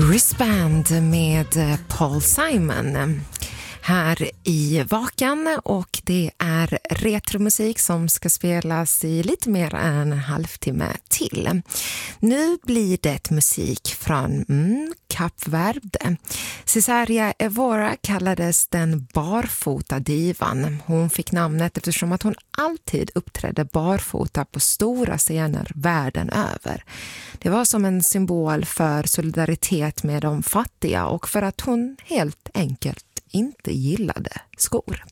Wristband med Paul Simon här i Vakan, och det är retromusik som ska spelas i lite mer än en halvtimme till. Nu blir det musik från Kap Verde. Cesaria Evora kallades den barfota divan. Hon fick namnet eftersom att hon alltid uppträdde barfota på stora scener världen över. Det var som en symbol för solidaritet med de fattiga och för att hon helt enkelt inte gillade skor.